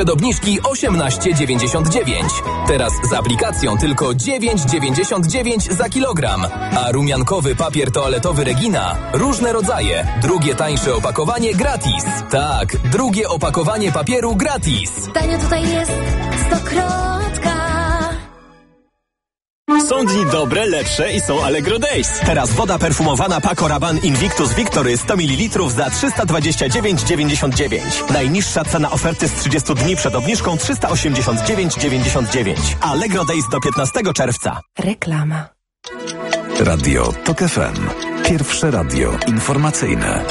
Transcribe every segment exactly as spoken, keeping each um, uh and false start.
Obniżki osiemnaście dziewięćdziesiąt dziewięć. Teraz z aplikacją tylko dziewięć dziewięćdziesiąt dziewięć za kilogram. A rumiankowy papier toaletowy Regina. Różne rodzaje. Drugie tańsze opakowanie gratis. Tak, drugie opakowanie papieru gratis. Tanio tutaj jest stokrotka. Są dni dobre, lepsze i są Allegro Days. Teraz woda perfumowana Paco Rabanne Invictus Victory sto mililitrów za trzysta dwadzieścia dziewięć dziewięćdziesiąt dziewięć. Najniższa cena oferty z trzydziestu dni przed obniżką trzysta osiemdziesiąt dziewięć dziewięćdziesiąt dziewięć. Allegro Days do piętnastego czerwca. Reklama. Radio TOK F M. Pierwsze radio informacyjne.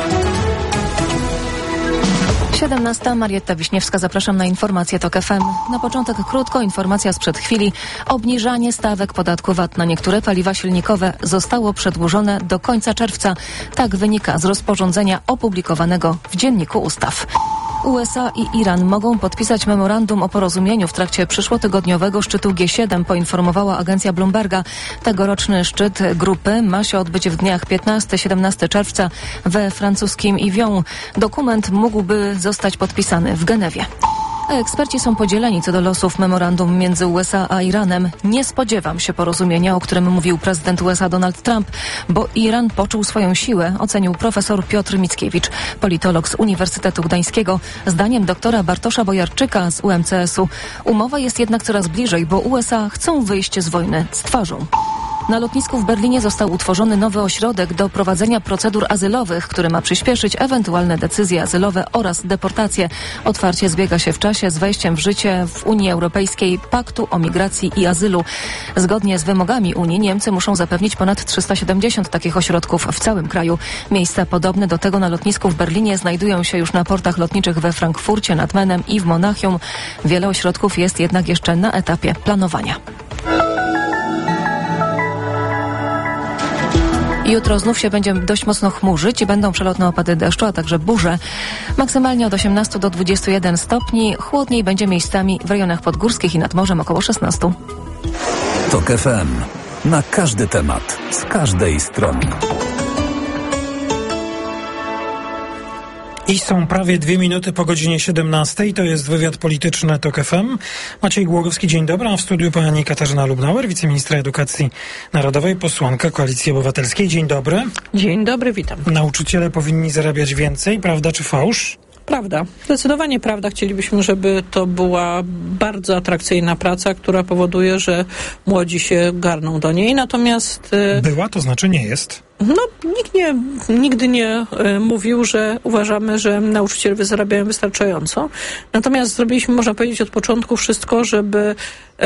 siedemnasta. Marietta Wiśniewska, zapraszam na informację TOK F M. Na początek krótko informacja sprzed chwili. Obniżanie stawek podatku V A T na niektóre paliwa silnikowe zostało przedłużone do końca czerwca. Tak wynika z rozporządzenia opublikowanego w Dzienniku Ustaw. U S A i Iran mogą podpisać memorandum o porozumieniu w trakcie przyszłotygodniowego szczytu G siedem, poinformowała agencja Bloomberga. Tegoroczny szczyt grupy ma się odbyć w dniach piętnastego do siedemnastego czerwca we francuskim Yvon. Dokument mógłby zostać podpisany w Genewie. A eksperci są podzieleni co do losów memorandum między U S A a Iranem. Nie spodziewam się porozumienia, o którym mówił prezydent U S A Donald Trump, bo Iran poczuł swoją siłę, ocenił profesor Piotr Mickiewicz, politolog z Uniwersytetu Gdańskiego. Zdaniem doktora Bartosza Bojarczyka z U M C S u umowa jest jednak coraz bliżej, bo U S A chcą wyjść z wojny z twarzą. Na lotnisku w Berlinie został utworzony nowy ośrodek do prowadzenia procedur azylowych, który ma przyspieszyć ewentualne decyzje azylowe oraz deportacje. Otwarcie zbiega się w czasie z wejściem w życie w Unii Europejskiej Paktu o Migracji i Azylu. Zgodnie z wymogami Unii Niemcy muszą zapewnić ponad trzysta siedemdziesiąt takich ośrodków w całym kraju. Miejsca podobne do tego na lotnisku w Berlinie znajdują się już na portach lotniczych we Frankfurcie nad Menem i w Monachium. Wiele ośrodków jest jednak jeszcze na etapie planowania. Jutro znów się będzie dość mocno chmurzyć i będą przelotne opady deszczu, a także burze. Maksymalnie od osiemnastu do dwudziestu jeden stopni. Chłodniej będzie miejscami w rejonach podgórskich i nad morzem około szesnastu. TOK F M. Na każdy temat, z każdej strony. I są prawie dwie minuty po godzinie siedemnastej. To jest wywiad polityczny TOK F M. Maciej Głogowski, dzień dobry. A w studiu pani Katarzyna Lubnauer, wiceministra edukacji narodowej, posłanka Koalicji Obywatelskiej. Dzień dobry. Dzień dobry, witam. Nauczyciele powinni zarabiać więcej, prawda czy fałsz? Prawda. Zdecydowanie prawda. Chcielibyśmy, żeby to była bardzo atrakcyjna praca, która powoduje, że młodzi się garną do niej. Natomiast... Była, to znaczy nie jest. No, nikt nie, nigdy nie y, mówił, że uważamy, że nauczyciele zarabiają wystarczająco. Natomiast zrobiliśmy, można powiedzieć, od początku wszystko, żeby y,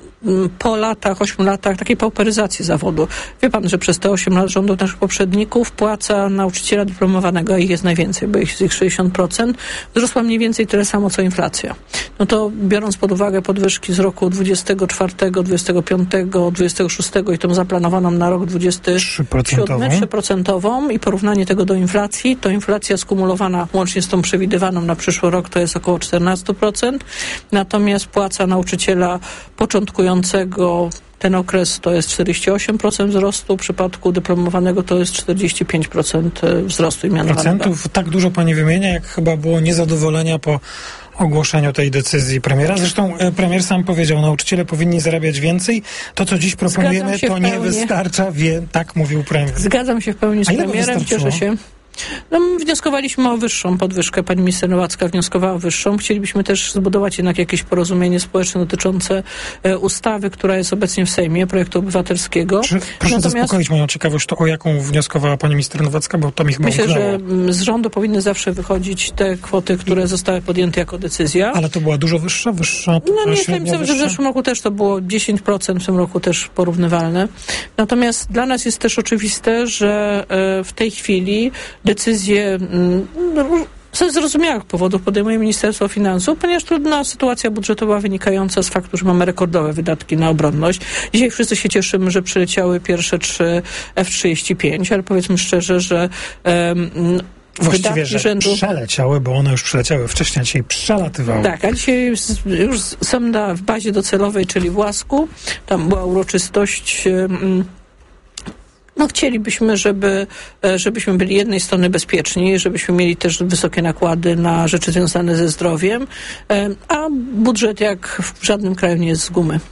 po latach, ośmiu latach takiej pauperyzacji zawodu. Wie pan, że przez te osiem lat rządów naszych poprzedników płaca nauczyciela dyplomowanego, a ich jest najwięcej, bo ich jest sześćdziesiąt procent, wzrosła mniej więcej tyle samo, co inflacja. No to biorąc pod uwagę podwyżki z roku dwudziestego czwartego, dwudziestego piątego, dwudziestego szóstego i tą zaplanowaną na rok dwudziesty siódmy, trzy procentową i porównanie tego do inflacji, to inflacja skumulowana łącznie z tą przewidywaną na przyszły rok to jest około czternaście procent. Natomiast płaca nauczyciela początkującego ten okres to jest czterdzieści osiem procent wzrostu, w przypadku dyplomowanego to jest czterdzieści pięć procent wzrostu i mianowanego. Procentów tak dużo pani wymienia, jak chyba było niezadowolenia po ogłoszeniu tej decyzji premiera. Zresztą premier sam powiedział, nauczyciele powinni zarabiać więcej. To, co dziś proponujemy, to nie wystarcza. Wie, tak mówił premier. Zgadzam się w pełni z A ile premierem. Cieszę się. No, wnioskowaliśmy o wyższą podwyżkę. Pani minister Nowacka wnioskowała o wyższą. Chcielibyśmy też zbudować jednak jakieś porozumienie społeczne dotyczące e, ustawy, która jest obecnie w Sejmie, projektu obywatelskiego. Czy, proszę Natomiast, zaspokoić moją ciekawość, to o jaką wnioskowała pani minister Nowacka, bo to mi chyba Myślę, umknęło. że z rządu powinny zawsze wychodzić te kwoty, które zostały podjęte jako decyzja. Ale to była dużo wyższa? wyższa no nie jestem pewien, że w zeszłym roku też to było dziesięć procent, w tym roku też porównywalne. Natomiast dla nas jest też oczywiste, że e, w tej chwili decyzje no, ze zrozumiałych powodów podejmuje Ministerstwo Finansów, ponieważ trudna sytuacja budżetowa wynikająca z faktu, że mamy rekordowe wydatki na obronność. Dzisiaj wszyscy się cieszymy, że przyleciały pierwsze trzy F trzydzieści pięć, ale powiedzmy szczerze, że um, Właściwie, że rzędu... przeleciały, bo one już przeleciały wcześniej, a dzisiaj przelatywały. Tak, a dzisiaj już, już są na, w bazie docelowej, czyli w Łasku. Tam była uroczystość um, No chcielibyśmy, żeby, żebyśmy byli jednej strony bezpieczni, żebyśmy mieli też wysokie nakłady na rzeczy związane ze zdrowiem, a budżet jak w żadnym kraju nie jest z gumy.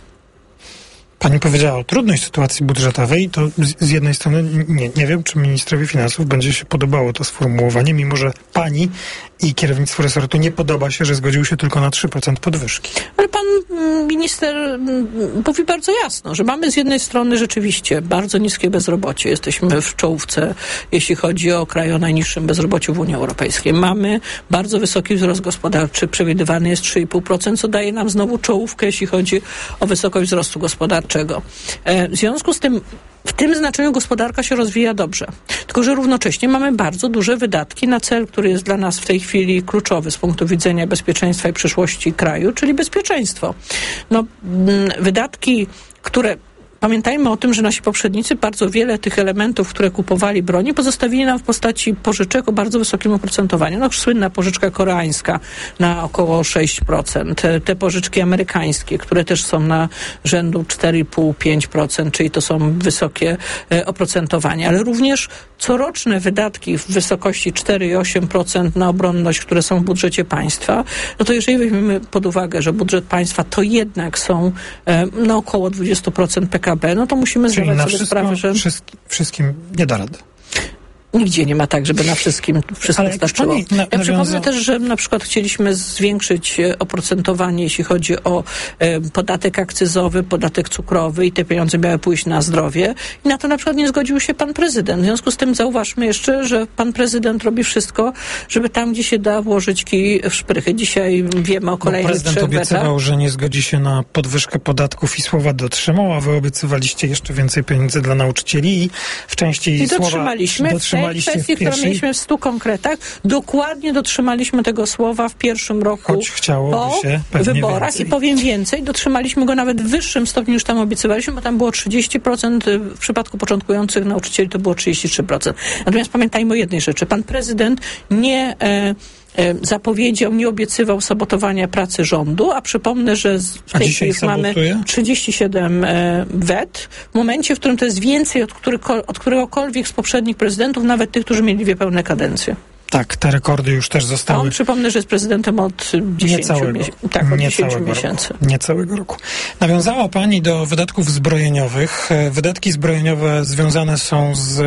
Pani powiedziała o trudnej sytuacji budżetowej, to z, z jednej strony nie, nie wiem, czy ministrowi finansów będzie się podobało to sformułowanie, mimo że pani i kierownictwo resortu nie podoba się, że zgodził się tylko na trzy procent podwyżki. Ale pan minister mówi bardzo jasno, że mamy z jednej strony rzeczywiście bardzo niskie bezrobocie. Jesteśmy w czołówce, jeśli chodzi o kraj o najniższym bezrobociu w Unii Europejskiej. Mamy bardzo wysoki wzrost gospodarczy, przewidywany jest trzy i pół procent, co daje nam znowu czołówkę, jeśli chodzi o wysokość wzrostu gospodarczego. W związku z tym w tym znaczeniu gospodarka się rozwija dobrze. Tylko że równocześnie mamy bardzo duże wydatki na cel, który jest dla nas w tej chwili kluczowy z punktu widzenia bezpieczeństwa i przyszłości kraju, czyli bezpieczeństwo. No, wydatki, które... Pamiętajmy o tym, że nasi poprzednicy bardzo wiele tych elementów, które kupowali broni, pozostawili nam w postaci pożyczek o bardzo wysokim oprocentowaniu. No, słynna pożyczka koreańska na około sześć procent. Te pożyczki amerykańskie, które też są na rzędu cztery i pół do pięciu procent, czyli to są wysokie e, oprocentowania. Ale również coroczne wydatki w wysokości cztery i osiem procent na obronność, które są w budżecie państwa, no to jeżeli weźmiemy pod uwagę, że budżet państwa to jednak są e, no około dwadzieścia procent P K B, no to musimy Czyli zdawać na sobie wszystko, sprawę, że... Wszystkim, wszystkim nie da rady. Nigdzie nie ma tak, żeby na wszystkim wszystko Ale starczyło. pani na, ja nawiąza... przypomnę też, że na przykład chcieliśmy zwiększyć oprocentowanie, jeśli chodzi o e, podatek akcyzowy, podatek cukrowy i te pieniądze miały pójść na zdrowie. I na to na przykład nie zgodził się pan prezydent. W związku z tym zauważmy jeszcze, że pan prezydent robi wszystko, żeby tam, gdzie się da, włożyć kij w szprychy. Dzisiaj wiemy o kolejnych trzech Prezydent obiecywał, wetach. że nie zgodzi się na podwyżkę podatków i słowa dotrzymał, a wy obiecywaliście jeszcze więcej pieniędzy dla nauczycieli i w części I słowa dotrzymaliśmy. dotrzymaliście w tej kwestii, w pierwszej... mieliśmy w stu konkretach, dokładnie dotrzymaliśmy tego słowa w pierwszym roku Choć chciałoby po się pewnie wyborach więcej. i powiem więcej, dotrzymaliśmy go nawet w wyższym stopniu niż tam obiecywaliśmy, bo tam było trzydzieści procent, w przypadku początkujących nauczycieli to było trzydzieści trzy procent. Natomiast pamiętajmy o jednej rzeczy, pan prezydent nie... E, zapowiedział, nie obiecywał sabotowania pracy rządu, a przypomnę, że w tej chwili mamy trzydzieści siedem wet, w momencie, w którym to jest więcej od, któryko, od któregokolwiek z poprzednich prezydentów, nawet tych, którzy mieli dwie pełne kadencje. Tak, te rekordy już też zostały. A on, przypomnę, że jest prezydentem od dziesięciu miesięcy. Tak, od dziesięciu miesięcy. Nie całego roku. Nawiązała pani do wydatków zbrojeniowych. Wydatki zbrojeniowe związane są z...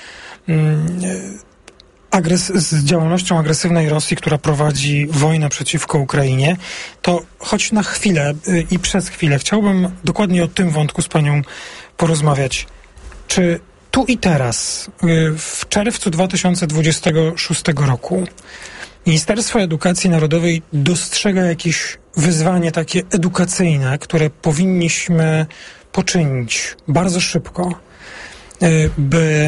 Mm, Agres- z działalnością agresywnej Rosji, która prowadzi wojnę przeciwko Ukrainie, to choć na chwilę y, i przez chwilę chciałbym dokładnie o tym wątku z panią porozmawiać. Czy tu i teraz, y, w czerwcu dwa tysiące dwudziestego szóstego roku, Ministerstwo Edukacji Narodowej dostrzega jakieś wyzwanie takie edukacyjne, które powinniśmy poczynić bardzo szybko, y, by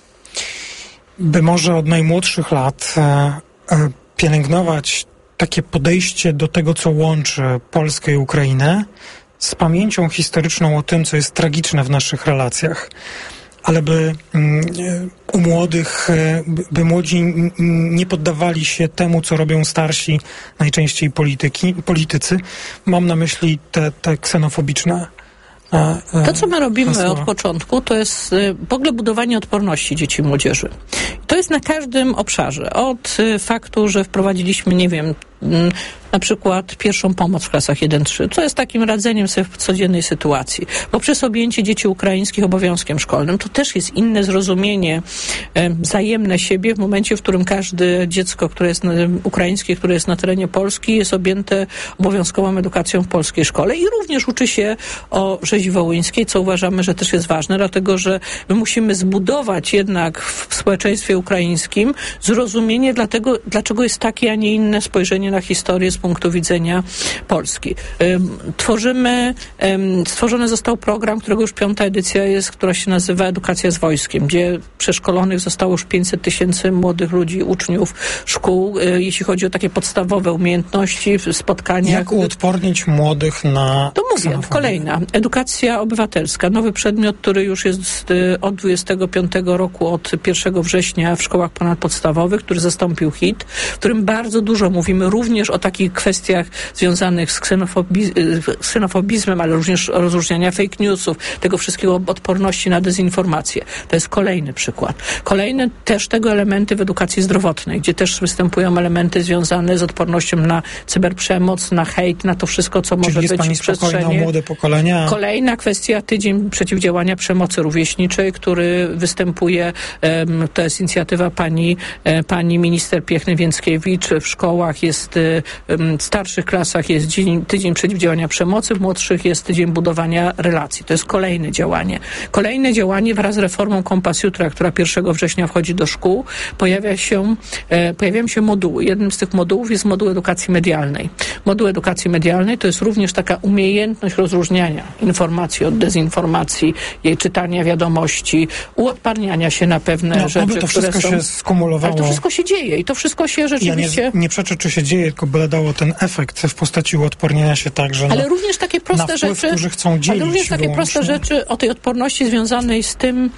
by może od najmłodszych lat e, e, pielęgnować takie podejście do tego, co łączy Polskę i Ukrainę, z pamięcią historyczną o tym, co jest tragiczne w naszych relacjach, ale by mm, u młodych, by, by młodzi nie poddawali się temu, co robią starsi, najczęściej polityki, politycy. Mam na myśli te, te ksenofobiczne. To, co my robimy od początku, to jest w ogóle budowanie odporności dzieci i młodzieży. To jest na każdym obszarze. Od faktu, że wprowadziliśmy, nie wiem, na przykład pierwszą pomoc w klasach jeden trzy, co jest takim radzeniem sobie w codziennej sytuacji. Poprzez objęcie dzieci ukraińskich obowiązkiem szkolnym, to też jest inne zrozumienie e, wzajemne siebie w momencie, w którym każde dziecko, które jest na, ukraińskie, które jest na terenie Polski, jest objęte obowiązkową edukacją w polskiej szkole i również uczy się o rzezi wołyńskiej, co uważamy, że też jest ważne, dlatego, że my musimy zbudować jednak w społeczeństwie ukraińskim zrozumienie dlatego, dlaczego jest takie, a nie inne spojrzenie na historię z punktu widzenia Polski. Tworzymy, stworzony został program, którego już piąta edycja jest, która się nazywa Edukacja z wojskiem, gdzie przeszkolonych zostało już pięćset tysięcy młodych ludzi, uczniów szkół, jeśli chodzi o takie podstawowe umiejętności w spotkaniach. Jak uodpornić młodych na... To mówię, kolejna. Edukacja obywatelska. Nowy przedmiot, który już jest od dwudziestego piątego roku, od pierwszego września ucznia w szkołach ponadpodstawowych, który zastąpił H I T, w którym bardzo dużo mówimy również o takich kwestiach związanych z ksenofobi- ksenofobizmem, ale również rozróżniania fake newsów, tego wszystkiego, odporności na dezinformację. To jest kolejny przykład. Kolejne też tego elementy w edukacji zdrowotnej, gdzie też występują elementy związane z odpornością na cyberprzemoc, na hejt, na to wszystko, co może Czyli być jest w przestrzeni. Pani spokojna o młode pokolenia? Kolejna kwestia, Tydzień Przeciwdziałania Przemocy Rówieśniczej, który występuje, to jest inicjatywa pani, pani minister Piechny-Więckiewicz. W szkołach jest, w starszych klasach jest dzień, Tydzień Przeciwdziałania Przemocy, w młodszych jest Tydzień Budowania Relacji. To jest kolejne działanie. Kolejne działanie wraz z reformą Kompas Jutra, która pierwszego września wchodzi do szkół, pojawia się, pojawiają się moduły. Jednym z tych modułów jest moduł edukacji medialnej. Moduł edukacji medialnej to jest również taka umiejętność rozróżniania informacji od dezinformacji, jej czytania wiadomości, uodparniania się na pewne no, rzeczy, aby to wszystko które są... się skumulowało. Ale to wszystko się dzieje i to wszystko się rzeczywiście... Ja nie, nie przeczę, czy się dzieje, tylko by dało ten efekt w postaci uodpornienia się także ale na, również takie proste na wpływ, rzeczy, którzy chcą dzielić. Ale również takie wyłącznie. proste rzeczy o tej odporności związanej z tym,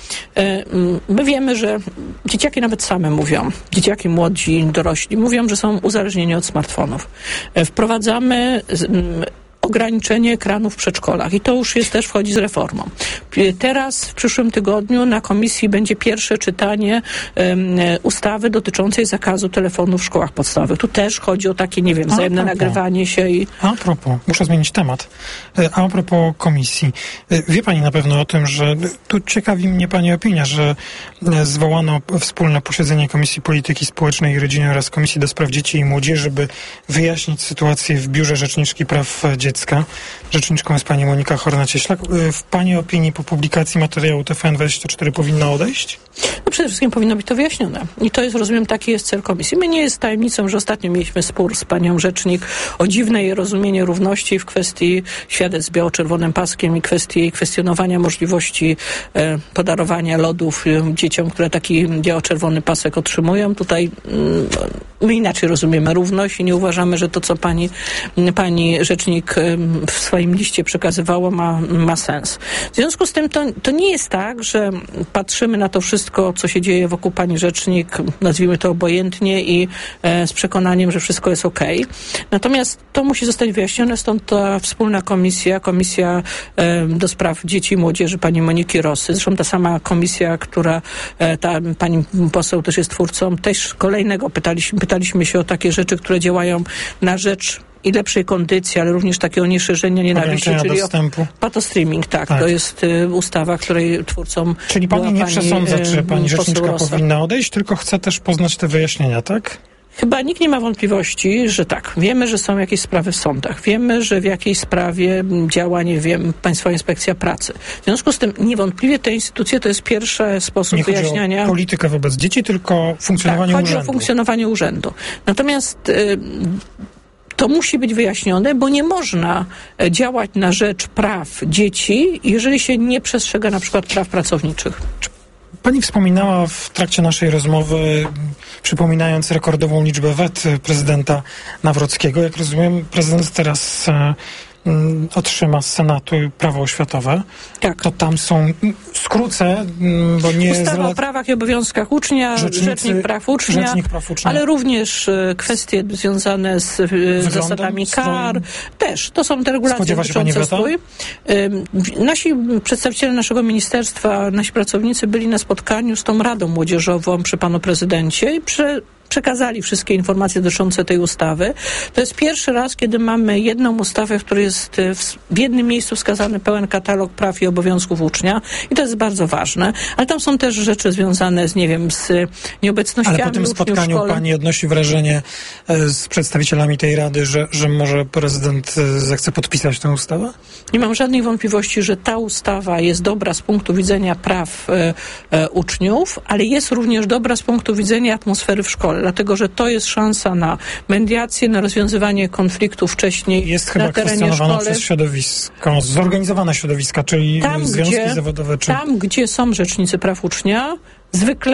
my wiemy, że dzieciaki nawet same mówią, dzieciaki młodzi, dorośli, mówią, że są uzależnieni od smartfonów. Wprowadzamy ograniczenie ekranów w przedszkolach i to już jest też wchodzi z reformą. Teraz w przyszłym tygodniu na komisji będzie pierwsze czytanie um, ustawy dotyczącej zakazu telefonów w szkołach podstawowych. Tu też chodzi o takie, nie wiem, wzajemne nagrywanie się i... A propos, muszę zmienić temat. A, a propos komisji. Wie pani na pewno o tym, że tu ciekawi mnie pani opinia, że zwołano wspólne posiedzenie Komisji Polityki Społecznej i Rodziny oraz Komisji do Spraw Dzieci i Młodzieży, by wyjaśnić sytuację w Biurze Rzeczniczki Praw Dziecka. Rzeczniczką jest pani Monika Horna-Cieślak. W pani opinii po publikacji materiału T V N dwadzieścia cztery powinna odejść? No przede wszystkim powinno być to wyjaśnione. I to jest, rozumiem, taki jest cel komisji. My nie jest tajemnicą, że ostatnio mieliśmy spór z panią rzecznik o dziwne jej rozumienie równości w kwestii świadectw z biało-czerwonym paskiem i kwestii jej kwestionowania możliwości e, podarowania lodów e, dzieciom, które taki biało-czerwony pasek otrzymują. Tutaj mm, my inaczej rozumiemy równość i nie uważamy, że to, co pani, pani rzecznik w swoim liście przekazywała, ma, ma sens. W związku z tym to, to nie jest tak, że patrzymy na to wszystko, co się dzieje wokół pani rzecznik, nazwijmy to obojętnie i e, z przekonaniem, że wszystko jest okej. Natomiast to musi zostać wyjaśnione, stąd ta wspólna komisja, komisja e, do spraw dzieci i młodzieży pani Moniki Rosy, zresztą ta sama komisja, która e, ta pani poseł też jest twórcą, też kolejnego pytaliśmy, pytaliśmy się o takie rzeczy, które działają na rzecz i lepszej kondycji, ale również takiego nieszerzenia nienawiści, czyli dostępu. patostreaming, tak, tak. To jest y, ustawa, której twórcą Czyli pani nie pani, przesądza, czy pani rzeczniczka Rosa. powinna odejść, tylko chce też poznać te wyjaśnienia, tak? Chyba nikt nie ma wątpliwości, że tak. Wiemy, że są jakieś sprawy w sądach. Wiemy, że w jakiejś sprawie działa, nie wiem, Państwowa Inspekcja Pracy. W związku z tym niewątpliwie te instytucje to jest pierwszy sposób nie wyjaśniania... Nie chodzi o politykę wobec dzieci, tylko funkcjonowanie tak, urzędu. chodzi o funkcjonowanie urzędu. Natomiast... Y, To musi być wyjaśnione, bo nie można działać na rzecz praw dzieci, jeżeli się nie przestrzega na przykład praw pracowniczych. Pani wspominała w trakcie naszej rozmowy, przypominając rekordową liczbę wet prezydenta Nawrockiego. Jak rozumiem, prezydent teraz otrzyma z Senatu prawo oświatowe. Tak. To tam są, skrócę, bo nie... Ustawa zrela... o prawach i obowiązkach ucznia, Rzecznicy, Rzecznik Praw Ucznia, Rzecznik Praw Ucznia, ale również kwestie związane z Wyglądem zasadami kar. Swoim... Też. To są te regulacje dotyczące swój. Nasi przedstawiciele naszego ministerstwa, nasi pracownicy byli na spotkaniu z tą Radą Młodzieżową przy panu prezydencie i przy przekazali wszystkie informacje dotyczące tej ustawy. To jest pierwszy raz, kiedy mamy jedną ustawę, w której jest w jednym miejscu wskazany pełen katalog praw i obowiązków ucznia i to jest bardzo ważne. Ale tam są też rzeczy związane z, nie wiem, z nieobecnościami. Ale po tym spotkaniu pani odnosi wrażenie z przedstawicielami tej Rady, że, że może prezydent zechce podpisać tę ustawę? Nie mam żadnej wątpliwości, że ta ustawa jest dobra z punktu widzenia praw e, e, uczniów, ale jest również dobra z punktu widzenia atmosfery w szkole. Dlatego, że to jest szansa na mediację, na rozwiązywanie konfliktów wcześniej jest na terenie szkoły. Jest przez środowisko, zorganizowane środowiska, czyli tam, związki gdzie, zawodowe. Czy... Tam, gdzie są rzecznicy praw ucznia, zwykle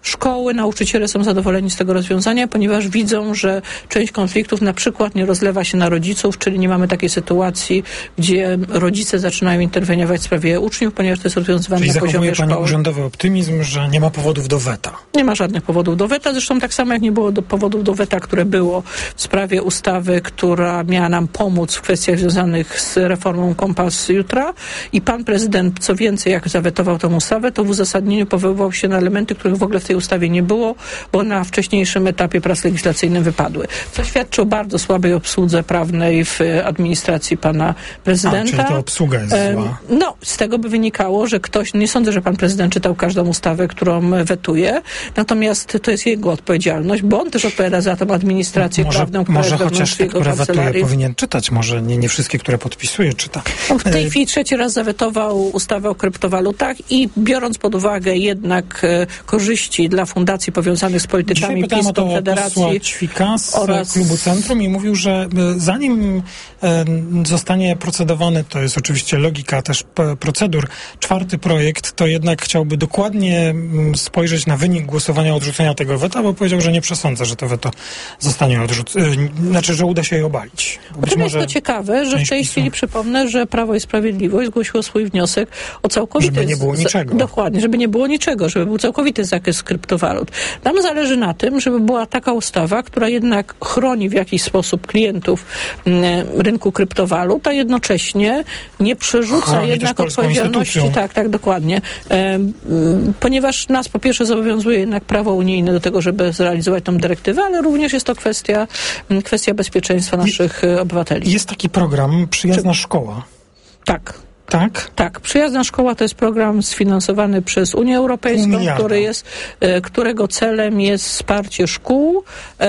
Szkoły, nauczyciele są zadowoleni z tego rozwiązania, ponieważ widzą, że część konfliktów na przykład nie rozlewa się na rodziców, czyli nie mamy takiej sytuacji, gdzie rodzice zaczynają interweniować w sprawie uczniów, ponieważ to jest rozwiązywane czyli na poziomie szkoły. Pani urzędowy optymizm, że nie ma powodów do weta. Nie ma żadnych powodów do weta, zresztą tak samo jak nie było do powodów do weta, które było w sprawie ustawy, która miała nam pomóc w kwestiach związanych z reformą Kompas Jutra i pan prezydent, co więcej, jak zawetował tę ustawę, to w uzasadnieniu powoływał się na elementy, których w ogóle w tej ustawie nie było, bo na wcześniejszym etapie prac legislacyjnych wypadły. Co świadczy o bardzo słabej obsłudze prawnej w administracji pana prezydenta. A, czyli to obsługa jest zła. No, z tego by wynikało, że ktoś, nie sądzę, że pan prezydent czytał każdą ustawę, którą wetuje, natomiast to jest jego odpowiedzialność, bo on też odpowiada za tą administrację może, prawną, która może jest chociaż te, które wetuje, powinien czytać, może nie, nie wszystkie, które podpisuje, czyta. On w tej chwili trzeci raz zawetował ustawę o kryptowalutach i biorąc pod uwagę jednak e, korzyści dla fundacji powiązanych z politykami PiS, Konfederacji posła Ćwika z oraz Klubu Centrum i mówił, że zanim e, zostanie procedowany, to jest oczywiście logika też p- procedur, czwarty projekt, to jednak chciałby dokładnie m, spojrzeć na wynik głosowania o odrzucenia tego weta, bo powiedział, że nie przesądza, że to weto zostanie odrzucone, e, znaczy, że uda się je obalić. Być może jest to ciekawe, że w tej chwili przypomnę, że Prawo i Sprawiedliwość zgłosiło swój wniosek o całkowity... Żeby nie było niczego. Z, dokładnie, żeby nie było niczego, żeby był całkowity zakaz kryptowalut. Nam zależy na tym, żeby była taka ustawa, która jednak chroni w jakiś sposób klientów m, rynku kryptowalut, a jednocześnie nie przerzuca chroni jednak odpowiedzialności. Tak, tak, dokładnie. E, m, ponieważ nas po pierwsze zobowiązuje jednak prawo unijne do tego, żeby zrealizować tą dyrektywę, ale również jest to kwestia, m, kwestia bezpieczeństwa naszych I, obywateli. Jest taki program Przyjazna Czy... Szkoła. Tak. Tak? Tak. Przyjazna Szkoła to jest program sfinansowany przez Unię Europejską, który jest, którego celem jest wsparcie szkół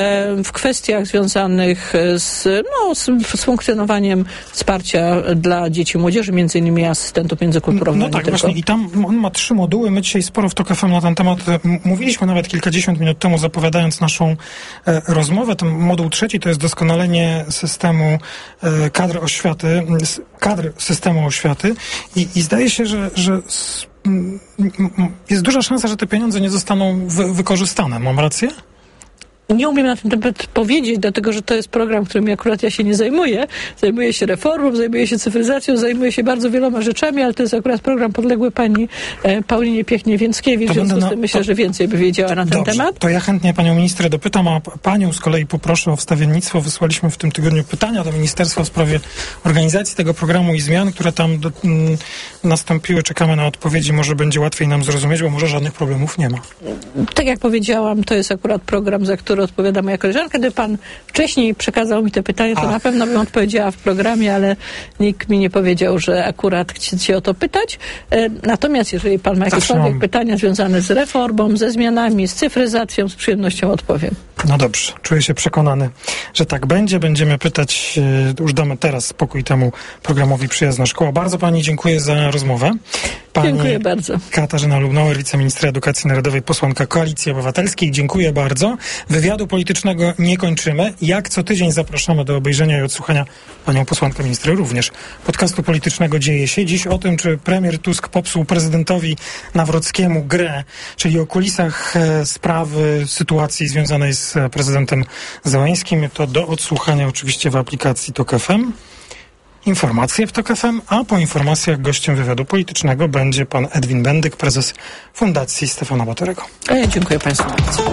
w kwestiach związanych z, no, z, z funkcjonowaniem wsparcia dla dzieci i młodzieży, między innymi asystentów międzykulturowych. No tak, właśnie. I tam on ma trzy moduły. My dzisiaj sporo w Tok F M na ten temat mówiliśmy nawet kilkadziesiąt minut temu, zapowiadając naszą e, rozmowę. Ten moduł trzeci to jest doskonalenie systemu e, kadr oświaty, kadr systemu oświaty. I, i zdaje się, że, że s, m, m, jest duża szansa, że te pieniądze nie zostaną wy, wykorzystane. Mam rację? Nie umiem na ten temat powiedzieć, dlatego że to jest program, którym akurat ja się nie zajmuję. Zajmuję się reformą, zajmuję się cyfryzacją, zajmuję się bardzo wieloma rzeczami, ale to jest akurat program podległy pani e, Paulinie Piechnie-Więckiewicz, w związku z tym myślę, to, że więcej by wiedziała na ten dobrze, temat. To ja chętnie panią ministrę dopytam, a panią z kolei poproszę o wstawiennictwo. Wysłaliśmy w tym tygodniu pytania do ministerstwa w sprawie organizacji tego programu i zmian, które tam do, m, nastąpiły. Czekamy na odpowiedzi. Może będzie łatwiej nam zrozumieć, bo może żadnych problemów nie ma. Tak jak powiedziałam, to jest akurat program, za który odpowiada moja koleżanka. Gdyby pan wcześniej przekazał mi te pytania, to Ach. na pewno bym odpowiedziała w programie, ale nikt mi nie powiedział, że akurat chcecie o to pytać. Natomiast jeżeli pan ma jakiekolwiek pytania związane z reformą, ze zmianami, z cyfryzacją, z przyjemnością odpowiem. No dobrze, czuję się przekonany, że tak będzie. Będziemy pytać, już damy teraz spokój temu programowi Przyjazna Szkoła. Bardzo pani dziękuję za rozmowę. Pani dziękuję bardzo. Katarzyna Lubnauer, wiceministra edukacji narodowej, posłanka Koalicji Obywatelskiej. Dziękuję bardzo. Wywiadu politycznego nie kończymy. Jak co tydzień zapraszamy do obejrzenia i odsłuchania panią posłankę ministrę również. Podcastu politycznego Dzieje się. Dziś o tym, czy premier Tusk popsuł prezydentowi Nawrockiemu grę, czyli o kulisach e, sprawy, sytuacji związanej z prezydentem Zełańskim. To do odsłuchania oczywiście w aplikacji Tok F M. Informacje w Tok F M, a po informacjach gościem wywiadu politycznego będzie pan Edwin Bendyk, prezes Fundacji Stefana Batorego. A ja dziękuję państwu bardzo.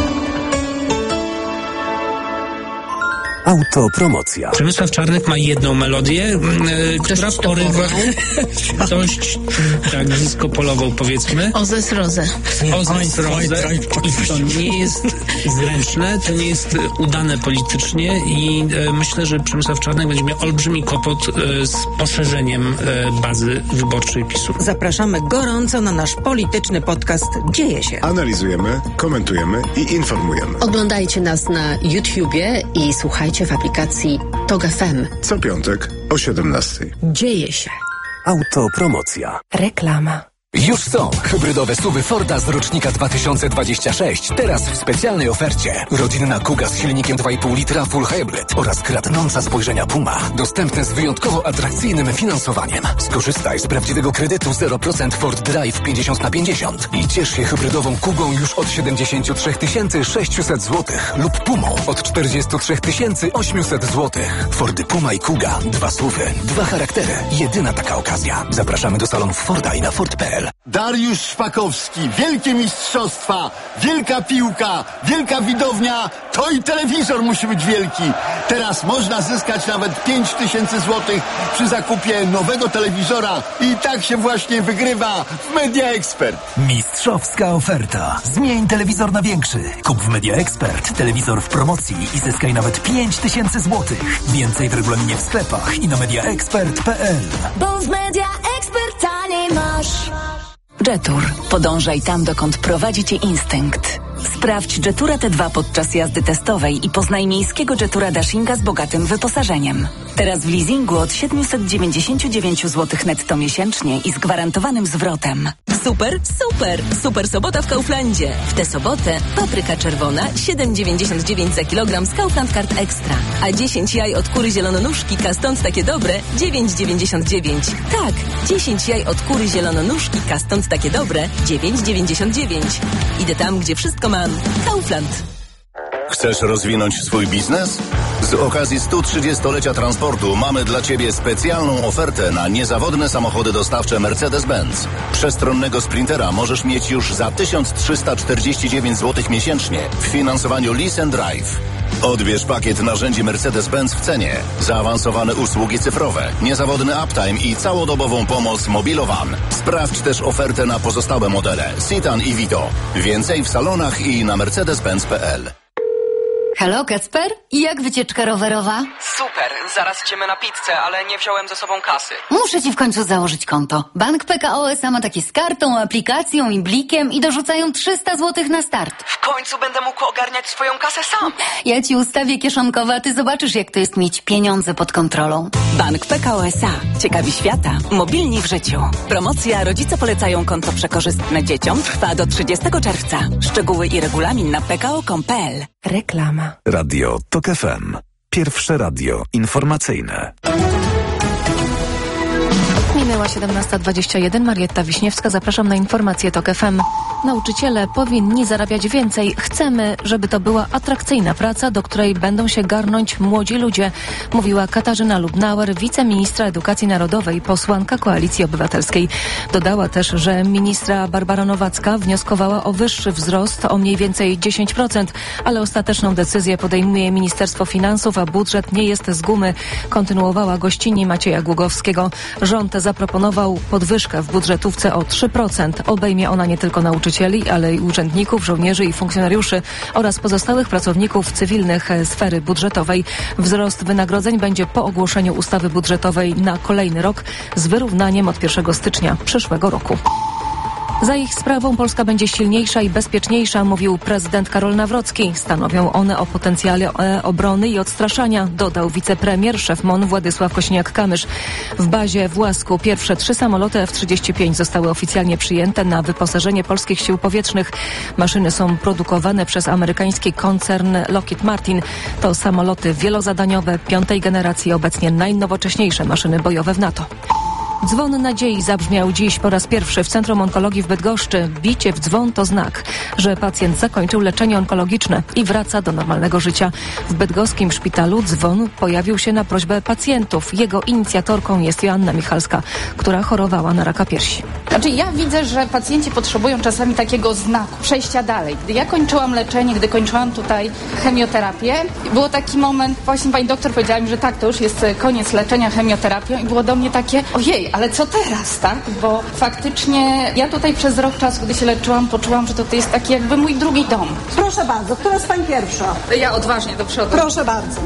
Autopromocja. Przemysław Czarnek ma jedną melodię, yy, która porywa dość tak disco-polową, powiedzmy. Ozes Roze. Ozes Roze. I to nie jest zręczne, to nie jest udane politycznie i yy, myślę, że Przemysław Czarnek będzie miał olbrzymi kłopot yy, z poszerzeniem yy, bazy wyborczej PiSu. Zapraszamy gorąco na nasz polityczny podcast Dzieje się. Analizujemy, komentujemy i informujemy. Oglądajcie nas na YouTubie i słuchajcie w aplikacji Tok F M. Co piątek o siedemnastej. Dzieje się. Autopromocja. Reklama. Już są hybrydowe suwy Forda z rocznika dwa tysiące dwudziestego szóstego. Teraz w specjalnej ofercie. Rodzinna Kuga z silnikiem dwa i pół litra Full Hybrid oraz kradnąca spojrzenia Puma. Dostępne z wyjątkowo atrakcyjnym finansowaniem. Skorzystaj z prawdziwego kredytu zero procent Ford Drive pięćdziesiąt na pięćdziesiąt i ciesz się hybrydową Kugą już od siedemdziesiąt trzy tysiące sześćset złotych lub Pumą od czterdzieści trzy tysiące osiemset złotych. Fordy Puma i Kuga. Dwa suwy, dwa charaktery. Jedyna taka okazja. Zapraszamy do salonów Forda i na Ford kropka p l. Dariusz Szpakowski, wielkie mistrzostwa, wielka piłka, wielka widownia, to i telewizor musi być wielki. Teraz można zyskać nawet pięć tysięcy złotych przy zakupie nowego telewizora i tak się właśnie wygrywa w Media Expert. Mistrzowska oferta. Zmień telewizor na większy. Kup w Media Expert telewizor w promocji i zyskaj nawet pięć tysięcy złotych. Więcej w regulaminie w sklepach i na media expert kropka p l. Bo w Media Expert taniej masz. Jetur. Podążaj tam, dokąd prowadzi cię instynkt. Sprawdź Jetura T dwa podczas jazdy testowej i poznaj miejskiego Jetura Dashinga z bogatym wyposażeniem. Teraz w leasingu od siedemset dziewięćdziesiąt dziewięć złotych netto miesięcznie i z gwarantowanym zwrotem. Super, super! Super sobota w Kauflandzie. W tę sobotę papryka czerwona siedem dziewięćdziesiąt dziewięć za kilogram z Kaufland Card Extra. A dziesięć jaj od kury zielononóżki, stąd takie dobre, dziewięć dziewięćdziesiąt dziewięć. Tak, dziesięć jaj od kury zielononóżki, stąd takie dobre, dziewięć dziewięćdziesiąt dziewięć. Idę tam, gdzie wszystko mam. Kaufland. Chcesz rozwinąć swój biznes? Z okazji stu trzydziestolecia transportu mamy dla Ciebie specjalną ofertę na niezawodne samochody dostawcze Mercedes-Benz. Przestronnego Sprintera możesz mieć już za tysiąc trzysta czterdzieści dziewięć złotych miesięcznie w finansowaniu Lease and Drive. Odbierz pakiet narzędzi Mercedes-Benz w cenie, zaawansowane usługi cyfrowe, niezawodny uptime i całodobową pomoc Mobilowan. Sprawdź też ofertę na pozostałe modele Citan i Vito. Więcej w salonach i na mercedes benz kropka p l. Halo, Kacper? I jak wycieczka rowerowa? Super, zaraz idziemy na pizzę, ale nie wziąłem ze sobą kasy. Muszę ci w końcu założyć konto. Bank P K O S A ma takie z kartą, aplikacją i blikiem i dorzucają trzysta złotych na start. W końcu będę mógł ogarniać swoją kasę sam. Ja ci ustawię kieszonkowe, a ty zobaczysz, jak to jest mieć pieniądze pod kontrolą. Bank P K O S A. Ciekawi świata. Mobilni w życiu. Promocja Rodzice polecają konto przekorzystne dzieciom trwa do trzydziestego czerwca. Szczegóły i regulamin na p k o kropka com kropka p l. Reklama. Radio TOK F M. Pierwsze radio informacyjne. Minęła siedemnasta dwadzieścia jeden. Marietta Wiśniewska. Zapraszam na informacje TOK F M. Nauczyciele powinni zarabiać więcej. Chcemy, żeby to była atrakcyjna praca, do której będą się garnąć młodzi ludzie, mówiła Katarzyna Lubnauer, wiceministra edukacji narodowej, posłanka Koalicji Obywatelskiej. Dodała też, że ministra Barbara Nowacka wnioskowała o wyższy wzrost, o mniej więcej dziesięć procent, ale ostateczną decyzję podejmuje Ministerstwo Finansów, a budżet nie jest z gumy. Kontynuowała gościni Macieja Głogowskiego. Rząd zaproponował podwyżkę w budżetówce o trzy procent. Obejmie ona nie tylko nauczycieli, ale i urzędników, żołnierzy i funkcjonariuszy oraz pozostałych pracowników cywilnych sfery budżetowej. Wzrost wynagrodzeń będzie po ogłoszeniu ustawy budżetowej na kolejny rok z wyrównaniem od pierwszego stycznia przyszłego roku. Za ich sprawą Polska będzie silniejsza i bezpieczniejsza, mówił prezydent Karol Nawrocki. Stanowią one o potencjale obrony i odstraszania, dodał wicepremier, szef M O N Władysław Kosiniak-Kamysz. W bazie w Łasku pierwsze trzy samoloty F trzydzieści pięć zostały oficjalnie przyjęte na wyposażenie polskich sił powietrznych. Maszyny są produkowane przez amerykański koncern Lockheed Martin. To samoloty wielozadaniowe piątej generacji, obecnie najnowocześniejsze maszyny bojowe w NATO. Dzwon nadziei zabrzmiał dziś po raz pierwszy w Centrum Onkologii w Bydgoszczy. Bicie w dzwon to znak, że pacjent zakończył leczenie onkologiczne i wraca do normalnego życia. W bydgoskim szpitalu dzwon pojawił się na prośbę pacjentów. Jego inicjatorką jest Joanna Michalska, która chorowała na raka piersi. Znaczy ja widzę, że pacjenci potrzebują czasami takiego znaku, przejścia dalej. Gdy ja kończyłam leczenie, gdy kończyłam tutaj chemioterapię, było taki moment, właśnie pani doktor powiedziała mi, że tak, to już jest koniec leczenia chemioterapią i było do mnie takie, ojej, ale co teraz, tak? Bo faktycznie ja tutaj przez rok czasu, gdy się leczyłam, poczułam, że to jest taki jakby mój drugi dom. Proszę bardzo, która jest pani pierwsza? Ja odważnie do przodu. Proszę bardzo.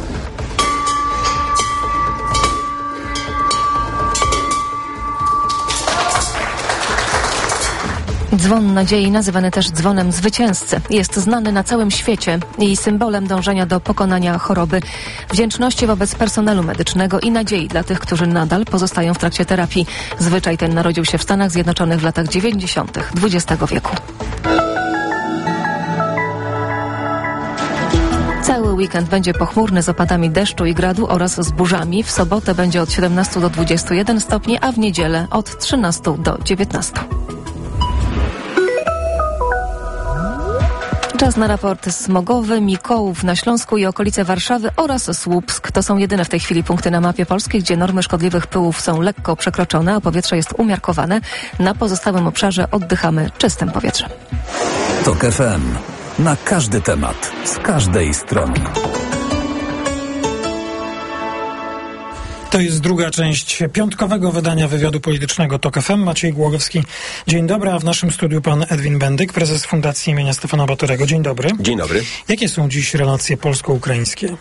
Dzwon nadziei, nazywany też dzwonem zwycięzcy, jest znany na całym świecie i symbolem dążenia do pokonania choroby, wdzięczności wobec personelu medycznego i nadziei dla tych, którzy nadal pozostają w trakcie terapii. Zwyczaj ten narodził się w Stanach Zjednoczonych w latach dziewięćdziesiątych dwudziestego wieku. Cały weekend będzie pochmurny z opadami deszczu i gradu oraz z burzami. W sobotę będzie od siedemnastu do dwudziestu jeden stopni, a w niedzielę od trzynastu do dziewiętnastu. Czas na raport smogowy. Mikołów na Śląsku i okolice Warszawy oraz Słupsk. To są jedyne w tej chwili punkty na mapie Polski, gdzie normy szkodliwych pyłów są lekko przekroczone, a powietrze jest umiarkowane. Na pozostałym obszarze oddychamy czystym powietrzem. TOK F M. Na każdy temat, z każdej strony. To jest druga część piątkowego wydania wywiadu politycznego TOK F M. Maciej Głogowski. Dzień dobry, a w naszym studiu pan Edwin Bendyk, prezes Fundacji imienia Stefana Batorego. Dzień dobry. Dzień dobry. Jakie są dziś relacje polsko-ukraińskie?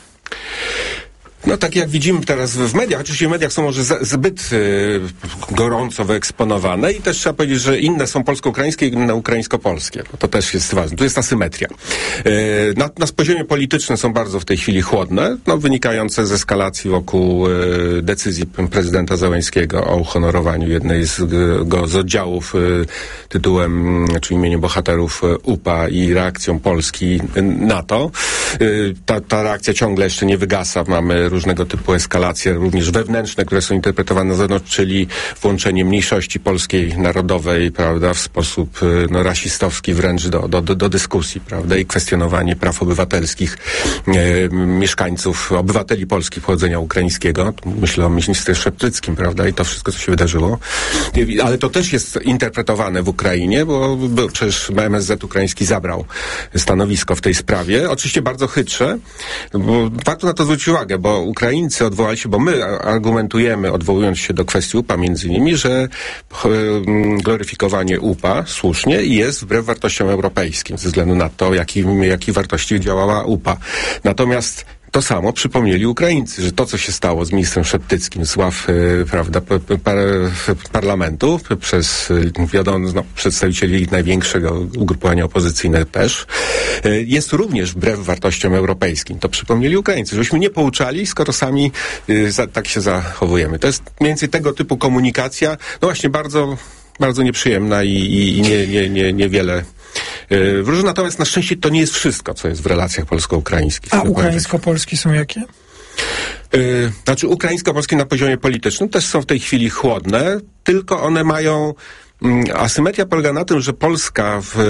No tak jak widzimy teraz w mediach, oczywiście w mediach są może za, zbyt y, gorąco wyeksponowane i też trzeba powiedzieć, że inne są polsko-ukraińskie i inne ukraińsko-polskie. To też jest ważne. Tu jest asymetria. Y, na, na poziomie politycznym są bardzo w tej chwili chłodne, no, wynikające z eskalacji wokół y, decyzji prezydenta Zełenskiego o uhonorowaniu jednej z, go, z oddziałów y, tytułem, czy imieniem bohaterów U P A i reakcją Polski na to. Y, ta, ta reakcja ciągle jeszcze nie wygasa. Mamy różnego typu eskalacje, również wewnętrzne, które są interpretowane na zewnątrz, czyli włączenie mniejszości polskiej narodowej, prawda, w sposób no, rasistowski wręcz do, do, do dyskusji, prawda, i kwestionowanie praw obywatelskich e, mieszkańców, obywateli Polski pochodzenia ukraińskiego. Myślę o ministrze Szeptyckim, prawda, i to wszystko, co się wydarzyło. Ale to też jest interpretowane w Ukrainie, bo, bo przecież M S Z ukraiński zabrał stanowisko w tej sprawie. Oczywiście bardzo chytrze, bo warto na to zwrócić uwagę, bo Ukraińcy odwołali się, bo my argumentujemy, odwołując się do kwestii U P A między innymi, że gloryfikowanie U P A słusznie jest wbrew wartościom europejskim, ze względu na to, jakie jaki wartości działała U P A. Natomiast to samo przypomnieli Ukraińcy, że to, co się stało z ministrem Szeptyckim z ław y, prawda, p, p, par, parlamentu przez wiadomo, no, przedstawicieli największego ugrupowania opozycyjne też, y, jest również wbrew wartościom europejskim. To przypomnieli Ukraińcy, żebyśmy nie pouczali, skoro sami y, za, tak się zachowujemy. To jest mniej więcej tego typu komunikacja, no właśnie bardzo, bardzo nieprzyjemna i, i, i nie, nie, nie, niewiele wróży. Natomiast na szczęście to nie jest wszystko, co jest w relacjach polsko-ukraińskich. A ukraińsko-polskie są jakie? Yy, znaczy ukraińsko-polskie na poziomie politycznym też są w tej chwili chłodne, tylko one mają... Mm, asymetria polega na tym, że Polska w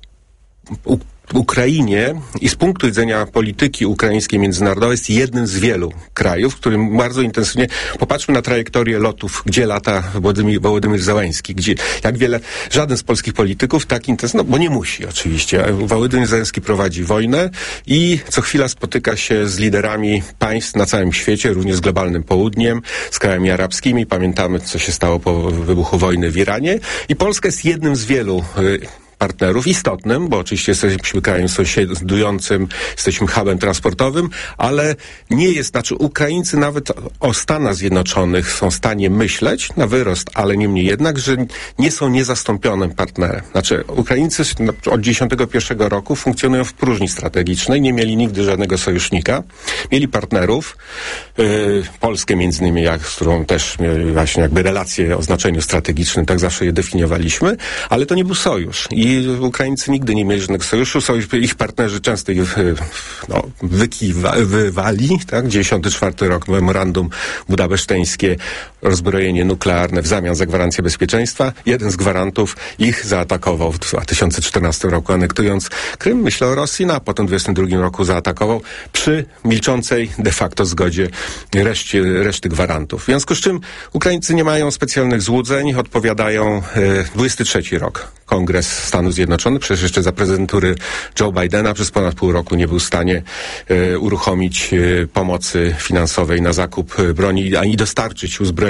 u, Ukrainie i z punktu widzenia polityki ukraińskiej międzynarodowej jest jednym z wielu krajów, w którym bardzo intensywnie, popatrzmy na trajektorię lotów, gdzie lata Wołodymyr, Wołodymyr Zełenski, gdzie jak wiele, żaden z polskich polityków tak intensywnie, no bo nie musi oczywiście. Wołodymyr Zełenski prowadzi wojnę i co chwila spotyka się z liderami państw na całym świecie, również z globalnym południem, z krajami arabskimi. Pamiętamy, co się stało po wybuchu wojny w Iranie i Polska jest jednym z wielu y, partnerów istotnym, bo oczywiście jesteśmy krajem sąsiadującym, jesteśmy hubem transportowym, ale nie jest, znaczy Ukraińcy nawet o Stanach Zjednoczonych są w stanie myśleć na wyrost, ale niemniej jednak, że nie są niezastąpionym partnerem. Znaczy Ukraińcy od dziewięćdziesiątego pierwszego roku funkcjonują w próżni strategicznej, nie mieli nigdy żadnego sojusznika, mieli partnerów, yy, Polskę między innymi, jak, z którą też mieli właśnie jakby relacje o znaczeniu strategicznym, tak zawsze je definiowaliśmy, ale to nie był sojusz. I Ukraińcy nigdy nie mieli żadnego sojuszu, są ich partnerzy często ich no, wykiwali, tak? dziewięćdziesiąty czwarty rok, memorandum budapeszteńskie, rozbrojenie nuklearne w zamian za gwarancję bezpieczeństwa. Jeden z gwarantów ich zaatakował w dwa tysiące czternastym roku, anektując Krym, myślę o Rosji, no, a potem w dwudziestym drugim roku zaatakował przy milczącej de facto zgodzie reszcie, reszty gwarantów. W związku z czym Ukraińcy nie mają specjalnych złudzeń, odpowiadają e, dwudziesty trzeci rok. Kongres Stanów Zjednoczonych, przecież jeszcze za prezydentury Joe Bidena przez ponad pół roku nie był w stanie e, uruchomić e, pomocy finansowej na zakup broni, ani dostarczyć uzbrojenia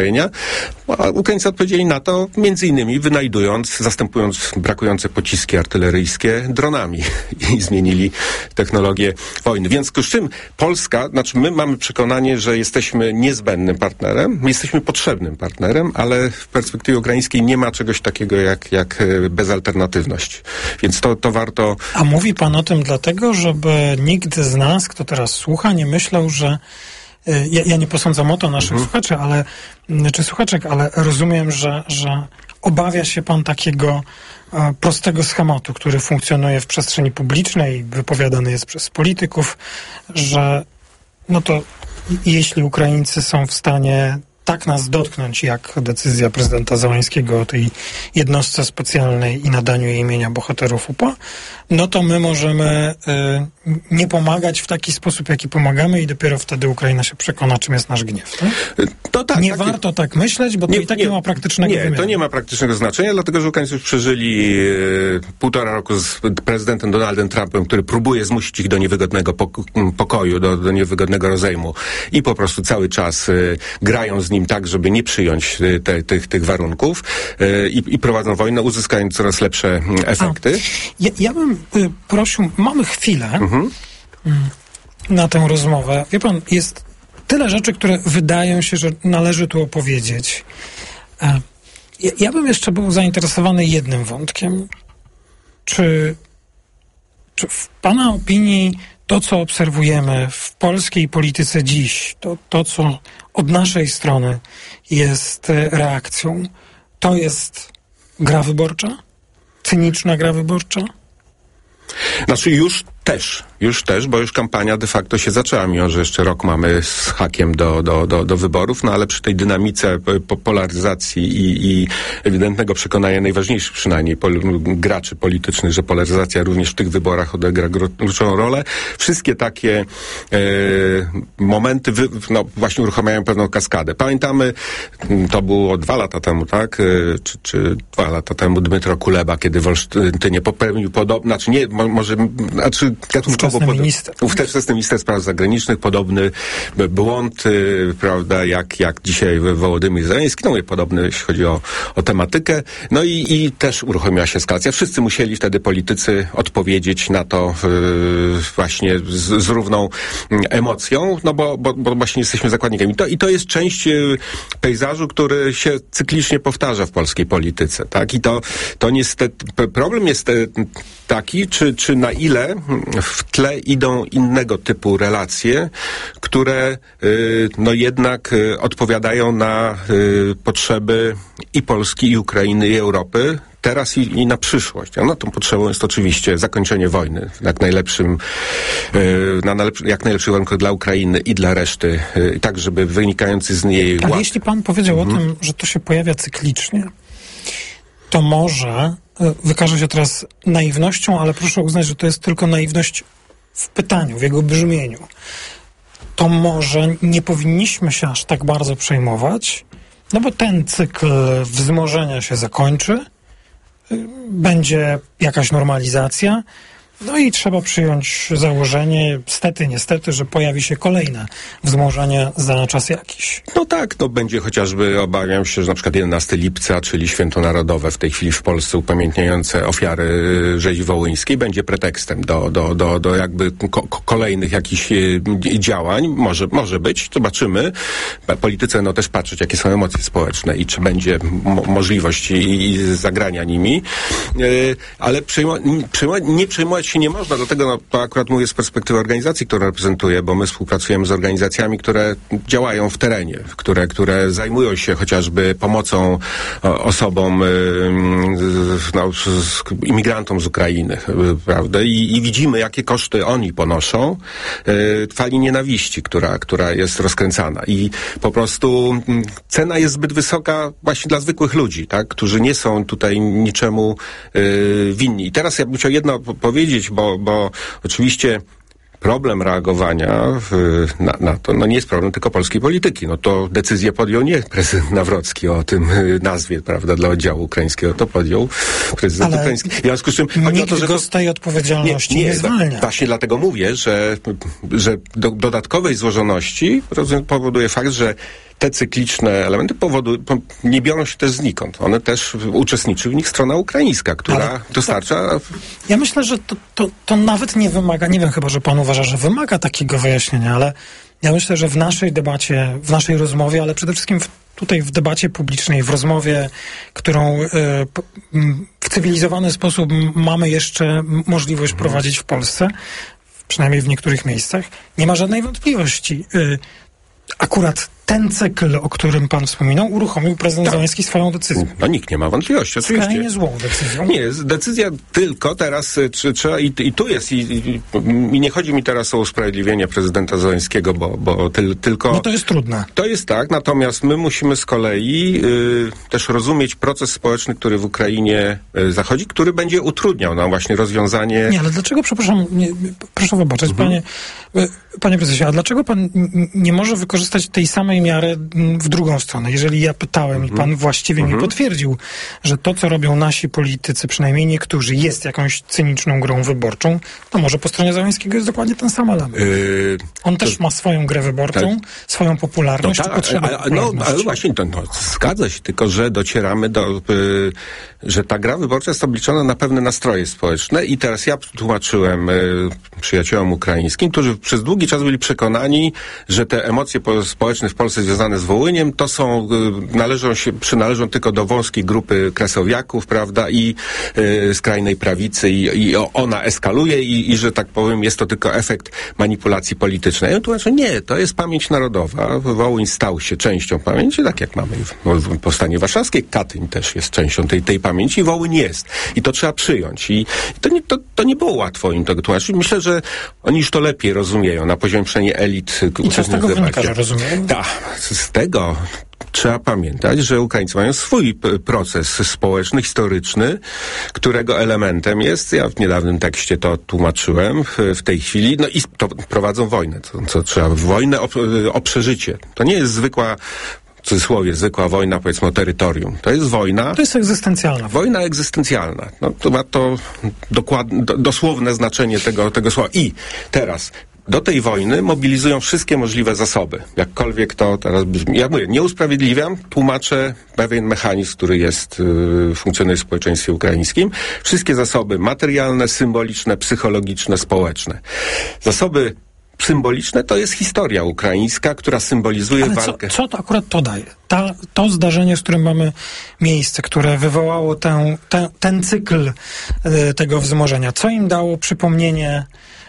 uzbrojenia. A Ukraińcy odpowiedzieli na to między innymi wynajdując, zastępując brakujące pociski artyleryjskie dronami i zmienili technologię wojny. W związku z czym Polska, znaczy my mamy przekonanie, że jesteśmy niezbędnym partnerem, jesteśmy potrzebnym partnerem, ale w perspektywie ukraińskiej nie ma czegoś takiego jak, jak bezalternatywność. Więc to, to warto... A mówi pan o tym dlatego, żeby nikt z nas, kto teraz słucha, nie myślał, że ja, ja nie posądzam o to naszych mhm. słuchaczy, ale, czy słuchaczek, ale rozumiem, że, że obawia się pan takiego e, prostego schematu, który funkcjonuje w przestrzeni publicznej, wypowiadany jest przez polityków, że no to jeśli Ukraińcy są w stanie tak nas dotknąć, jak decyzja prezydenta Zełańskiego o tej jednostce specjalnej i nadaniu jej imienia bohaterów U P A, no to my możemy y, nie pomagać w taki sposób, jaki pomagamy i dopiero wtedy Ukraina się przekona, czym jest nasz gniew. Tak? To tak, nie takie... warto tak myśleć, bo to nie, i tak nie, nie ma praktycznego Nie, wymiaru. to nie ma praktycznego znaczenia, dlatego że Ukraińcy już przeżyli y, półtora roku z prezydentem Donaldem Trumpem, który próbuje zmusić ich do niewygodnego pok- pokoju, do, do niewygodnego rozejmu i po prostu cały czas y, grają z nim tak, żeby nie przyjąć y, te, tych, tych warunków y, i, i prowadzą wojnę, uzyskując coraz lepsze y, efekty. Ja, ja bym y, prosił, mamy chwilę mhm. y, na tę rozmowę. Wie pan, jest tyle rzeczy, które wydają się, że należy tu opowiedzieć. Y, ja, ja bym jeszcze był zainteresowany jednym wątkiem. Czy, czy w pana opinii to, co obserwujemy w polskiej polityce dziś, to, to co od naszej strony jest reakcją, to jest gra wyborcza? Cyniczna gra wyborcza? Znaczy już też, już też, bo już kampania de facto się zaczęła, mimo że jeszcze rok mamy z hakiem do, do, do, do wyborów, no ale przy tej dynamice po, polaryzacji i, i ewidentnego przekonania najważniejszych przynajmniej pol, graczy politycznych, że polaryzacja również w tych wyborach odegra kluczową rolę, wszystkie takie e, momenty wy, no, właśnie uruchamiają pewną kaskadę. Pamiętamy, to było dwa lata temu, tak? E, czy, czy dwa lata temu Dmytro Kuleba, kiedy w Olsztynie popełnił podobny, znaczy nie, może, znaczy gatunkowo ówczesny minister. Ówczesny minister spraw zagranicznych, podobny błąd, y, prawda, jak, jak dzisiaj Wołodymyr Zełenski, no i podobny, jeśli chodzi o, o tematykę. No i, i też uruchomiła się eskalacja. Wszyscy musieli wtedy politycy odpowiedzieć na to y, właśnie z, z równą emocją, no bo, bo, bo właśnie jesteśmy zakładnikami. To, I to jest część y, pejzażu, który się cyklicznie powtarza w polskiej polityce, tak? I to, to niestety, problem jest y, taki, czy, czy na ile w tle idą innego typu relacje, które y, no jednak y, odpowiadają na y, potrzeby i Polski, i Ukrainy, i Europy, teraz i, i na przyszłość. No tą potrzebą jest oczywiście zakończenie wojny w jak najlepszym, y, na najlepszy, jak najlepszych warunkach dla Ukrainy i dla reszty, y, tak żeby wynikający z niej Ale ład... jeśli pan powiedział mhm. o tym, że to się pojawia cyklicznie, to może wykaże się teraz naiwnością, ale proszę uznać, że to jest tylko naiwność w pytaniu, w jego brzmieniu. To może nie powinniśmy się aż tak bardzo przejmować, no bo ten cykl wzmożenia się zakończy, będzie jakaś normalizacja, no i trzeba przyjąć założenie, stety, niestety, że pojawi się kolejne wzmożenie za czas jakiś. No tak, no będzie chociażby, obawiam się, że na przykład jedenastego lipca, czyli Święto Narodowe w tej chwili w Polsce upamiętniające ofiary rzezi wołyńskiej, będzie pretekstem do, do, do, do jakby ko- kolejnych jakichś y, działań. Może, może być, zobaczymy. Politycy no też patrzeć, jakie są emocje społeczne i czy będzie mo- możliwość i, i zagrania nimi. Y, ale przejmo- przejmo- nie przejmować się nie można, dlatego no, to akurat mówię z perspektywy organizacji, którą reprezentuję, bo my współpracujemy z organizacjami, które działają w terenie, które, które zajmują się chociażby pomocą o, osobom, y, no, z, imigrantom z Ukrainy, y, prawda? I, I widzimy, jakie koszty oni ponoszą y, fali nienawiści, która, która jest rozkręcana. I po prostu y, cena jest zbyt wysoka właśnie dla zwykłych ludzi, tak? Którzy nie są tutaj niczemu y, winni. I teraz ja bym chciał jedno powiedzieć, Bo, bo oczywiście problem reagowania w, na, na to no nie jest problem tylko polskiej polityki. No to decyzję podjął nie prezydent Nawrocki o tym nazwie, prawda, dla oddziału ukraińskiego. To podjął prezydent Ale ukraiński. W związku z czym nikt to, że go z tej odpowiedzialności nie, nie, nie zwalnia. Właśnie dlatego mówię, że, że do, dodatkowej złożoności powoduje fakt, że te cykliczne elementy powodu, nie biorą się też znikąd. One też uczestniczy w nich strona ukraińska, która Ale dostarcza... To, ja myślę, że to, to, to nawet nie wymaga, nie wiem chyba, że pan uważa, że wymaga takiego wyjaśnienia, ale ja myślę, że w naszej debacie, w naszej rozmowie, ale przede wszystkim w, tutaj w debacie publicznej, w rozmowie, którą y, w cywilizowany sposób mamy jeszcze możliwość mhm. prowadzić w Polsce, przynajmniej w niektórych miejscach, nie ma żadnej wątpliwości. Y, akurat ten cykl, o którym pan wspominał, uruchomił prezydent tak. Zełenski swoją decyzją. No nikt nie ma wątpliwości, oczywiście. Skrajnie złą decyzją. Nie, decyzja tylko teraz czy, trzeba i, i tu jest i, i, i nie chodzi mi teraz o usprawiedliwienie prezydenta Zełenskiego, bo, bo ty, tylko... No to jest trudne. To jest tak, natomiast my musimy z kolei y, też rozumieć proces społeczny, który w Ukrainie y, zachodzi, który będzie utrudniał nam właśnie rozwiązanie... Nie, ale dlaczego, przepraszam, nie, proszę wybaczyć, mhm. panie, panie prezesie, a dlaczego pan nie może wykorzystać tej samej miary w drugą stronę? Jeżeli ja pytałem mm-hmm. i pan właściwie mm-hmm. mi potwierdził, że to, co robią nasi politycy, przynajmniej niektórzy, jest jakąś cyniczną grą wyborczą, to może po stronie Zełenskiego jest dokładnie ten sam element. Yy, On to, też ma swoją grę wyborczą, tak, swoją popularność. No, tak, a, a, no, ale właśnie to no, zgadza się, tylko że docieramy do, yy, że ta gra wyborcza jest obliczona na pewne nastroje społeczne i teraz ja tłumaczyłem yy, przyjaciołom ukraińskim, którzy przez długi czas byli przekonani, że te emocje społeczne w Polsce związane z Wołyniem, to są, należą się, przynależą tylko do wąskiej grupy kresowiaków, prawda, i y, skrajnej prawicy i, i ona eskaluje i, i, że tak powiem, jest to tylko efekt manipulacji politycznej. Ja tłumaczę, nie, to jest pamięć narodowa. Wołyń stał się częścią pamięci, tak jak mamy w, w Powstanie Warszawskie. Katyń też jest częścią tej, tej pamięci. Wołyń jest. I to trzeba przyjąć. I to nie, to, to nie było łatwo im tego tłumaczyć. Myślę, że oni już to lepiej rozumieją, na poziomie przynajmniej elit. I co z tego wynika, że rozumieją? Tak. Z tego trzeba pamiętać, że Ukraińcy mają swój p- proces społeczny, historyczny, którego elementem jest, ja w niedawnym tekście to tłumaczyłem, w, w tej chwili, no i to prowadzą wojnę, to, co trzeba, wojnę o, o przeżycie. To nie jest zwykła, w cudzysłowie, zwykła wojna, powiedzmy, o terytorium. To jest wojna... To jest egzystencjalna. Wojna egzystencjalna. No, to ma to dokładne, do, dosłowne znaczenie tego, tego słowa. I teraz... Do tej wojny mobilizują wszystkie możliwe zasoby. Jakkolwiek to teraz brzmi. Ja mówię, nie usprawiedliwiam, tłumaczę pewien mechanizm, który jest, yy, funkcjonuje w społeczeństwie ukraińskim. Wszystkie zasoby materialne, symboliczne, psychologiczne, społeczne. Zasoby symboliczne to jest historia ukraińska, która symbolizuje Ale walkę. Co, co to akurat to daje? Ta, to zdarzenie, z którym mamy miejsce, które wywołało tę, tę, ten cykl yy, tego wzmożenia, co im dało przypomnienie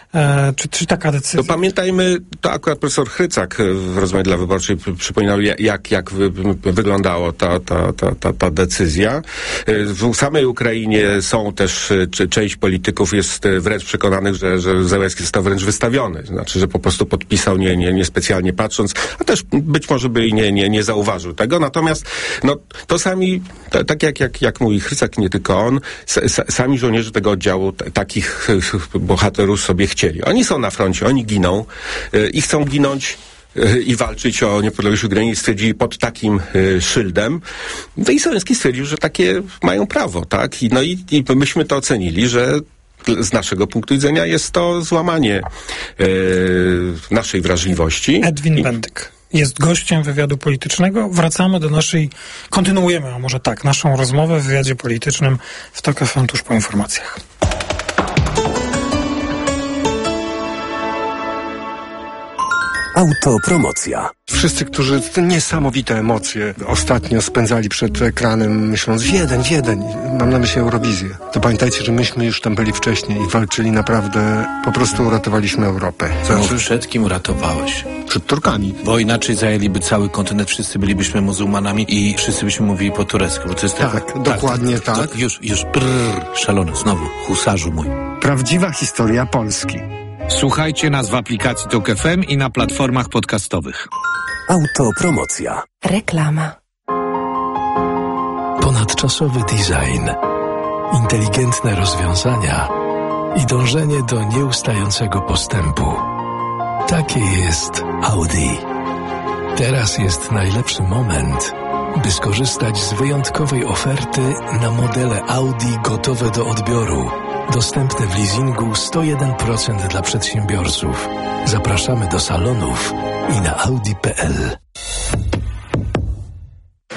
E, czy, czy taka decyzja? To pamiętajmy, to akurat profesor Chrycak w rozmowie dla Wyborczej przypominał, jak, jak wy, wyglądało ta, ta, ta, ta, ta decyzja. W samej Ukrainie są też, czy, część polityków jest wręcz przekonanych, że, że Zełenski został wręcz wystawiony. Znaczy, że po prostu podpisał nie, nie, nie specjalnie patrząc, a też być może by nie, nie, nie zauważył tego. Natomiast no, to sami, to, tak jak, jak, jak mówi Chrycak, nie tylko on, s, sami żołnierze tego oddziału t, takich bohaterów sobie chcieli. Oni są na froncie, oni giną yy, i chcą ginąć yy, i walczyć o niepodległość Ukrainy i stwierdzili pod takim yy, szyldem. No i Zełenski stwierdził, że takie mają prawo, tak? I, no i, i myśmy to ocenili, że z naszego punktu widzenia jest to złamanie yy, naszej wrażliwości. Edwin I... Bendyk jest gościem wywiadu politycznego. Wracamy do naszej, kontynuujemy, a może tak, naszą rozmowę w wywiadzie politycznym w TOK F M tuż po informacjach. Autopromocja. Wszyscy, którzy te niesamowite emocje ostatnio spędzali przed ekranem, myśląc Wiedeń, Wiedeń, mam na myśli Eurowizję, to pamiętajcie, że myśmy już tam byli wcześniej i walczyli naprawdę, po prostu uratowaliśmy Europę. Znaczy, przed kim uratowałeś? Przed Turkami. Bo inaczej zajęliby cały kontynent, wszyscy bylibyśmy muzułmanami i wszyscy byśmy mówili po turecku. Bo to jest tak, tak, dokładnie tak. tak. tak. Już, już, brrr, szalony, znowu, husarzu mój. Prawdziwa historia Polski. Słuchajcie nas w aplikacji TOK F M i na platformach podcastowych. Autopromocja. Reklama. Ponadczasowy design, inteligentne rozwiązania i dążenie do nieustającego postępu. Takie jest Audi. Teraz jest najlepszy moment, by skorzystać z wyjątkowej oferty na modele Audi gotowe do odbioru. Dostępne w leasingu sto jeden procent dla przedsiębiorców. Zapraszamy do salonów i na audi kropka p l.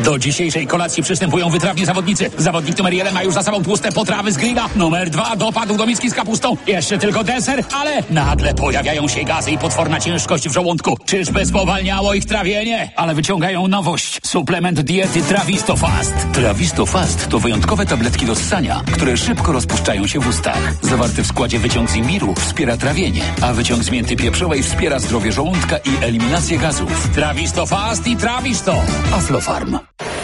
Do dzisiejszej kolacji przystępują wytrawni zawodnicy. Zawodnik numer jeden ma już za sobą tłuste potrawy z grilla. Numer dwa dopadł do miski z kapustą. Jeszcze tylko deser, ale nagle pojawiają się gazy i potworna ciężkość w żołądku. Czyżby spowalniało ich trawienie? Ale wyciągają nowość. Suplement diety Trawisto Fast. Trawisto Fast to wyjątkowe tabletki do ssania, które szybko rozpuszczają się w ustach. Zawarty w składzie wyciąg z imbiru wspiera trawienie, a wyciąg z mięty pieprzowej wspiera zdrowie żołądka i eliminację gazów. Trawisto Fast i Trawisto. Aflofarm.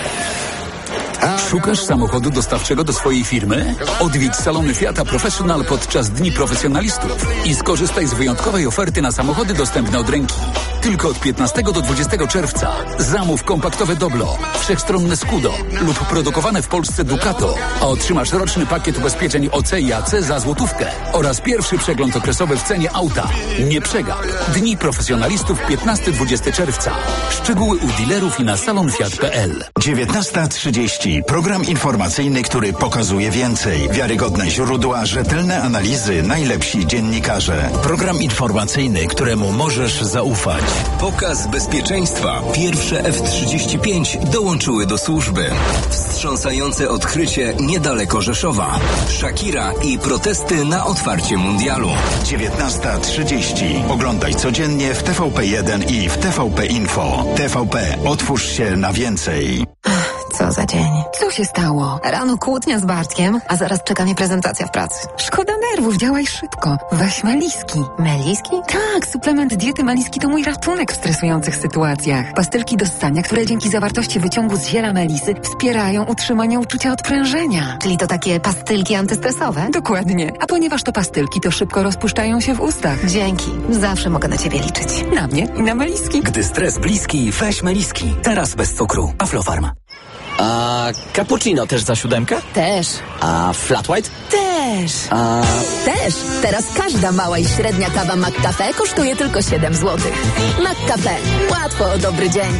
Szukasz samochodu dostawczego do swojej firmy? Odwiedź salony Fiata Professional podczas Dni Profesjonalistów i skorzystaj z wyjątkowej oferty na samochody dostępne od ręki. Tylko od piętnastego do dwudziestego czerwca zamów kompaktowe Doblo, wszechstronne Scudo lub produkowane w Polsce Ducato, a otrzymasz roczny pakiet ubezpieczeń O C i A C za złotówkę oraz pierwszy przegląd okresowy w cenie auta. Nie przegap. Dni Profesjonalistów piętnastego do dwudziestego czerwca. Szczegóły u dealerów i na salonfiat kropka p l. dziewiętnasta trzydzieści. Program informacyjny, który pokazuje więcej. Wiarygodne źródła, rzetelne analizy, najlepsi dziennikarze. Program informacyjny, któremu możesz zaufać. Pokaz bezpieczeństwa. Pierwsze F trzydzieści pięć dołączyły do służby. Wstrząsające odkrycie niedaleko Rzeszowa. Shakira i protesty na otwarcie mundialu. dziewiętnasta trzydzieści. Oglądaj codziennie w T V P jeden i w T V P Info. T V P. Otwórz się na więcej. Co za dzień. Co się stało? Rano kłótnia z Bartkiem, a zaraz czeka mnie prezentacja w pracy. Szkoda nerwów, działaj szybko. Weź Meliski. Meliski? Tak, suplement diety Meliski to mój ratunek w stresujących sytuacjach. Pastylki do ssania, które dzięki zawartości wyciągu z ziela melisy wspierają utrzymanie uczucia odprężenia. Czyli to takie pastylki antystresowe? Dokładnie. A ponieważ to pastylki, to szybko rozpuszczają się w ustach. Dzięki. Zawsze mogę na ciebie liczyć. Na mnie i na Meliski. Gdy stres bliski, weź Meliski. Teraz bez cukru. Aflofarm. A cappuccino też za siódemkę? Też. A flat white? Też. A... Też. Teraz każda mała i średnia kawa McCafe kosztuje tylko siedem złotych. McCafe. Łatwo o dobry dzień.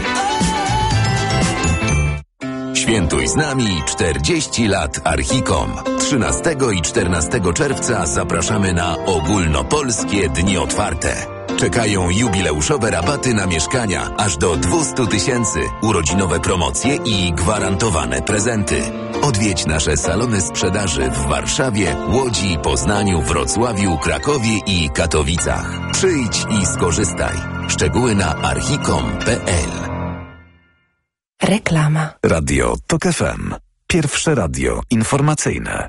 Świętuj z nami czterdzieści lat Archicom. trzynastego i czternastego czerwca zapraszamy na ogólnopolskie dni otwarte. Czekają jubileuszowe rabaty na mieszkania aż do dwieście tysięcy, urodzinowe promocje i gwarantowane prezenty. Odwiedź nasze salony sprzedaży w Warszawie, Łodzi, Poznaniu, Wrocławiu, Krakowie i Katowicach. Przyjdź i skorzystaj. Szczegóły na archicom kropka p l. Reklama. Radio TOK F M. Pierwsze radio informacyjne.